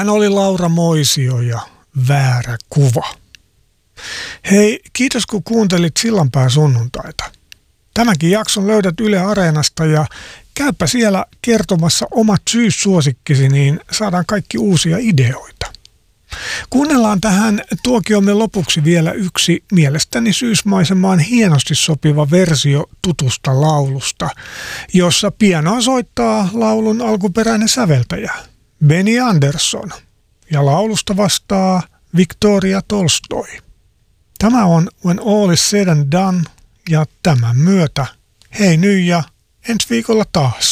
Tämähän oli Laura Moisio ja Väärä kuva. Hei, kiitos kun kuuntelit Sillanpään sunnuntaita. Tämänkin jakson löydät Yle Areenasta ja käypä siellä kertomassa omat syyssuosikkisi, niin saadaan kaikki uusia ideoita. Kuunnellaan tähän tuokiomme lopuksi vielä yksi mielestäni syysmaisemaan hienosti sopiva versio tutusta laulusta, jossa pianoa soittaa laulun alkuperäinen säveltäjä Benny Andersson ja laulusta vastaa Victoria Tolstoi. Tämä on When All Is Said and Done ja tämän myötä hei nyt ja ensi viikolla taas.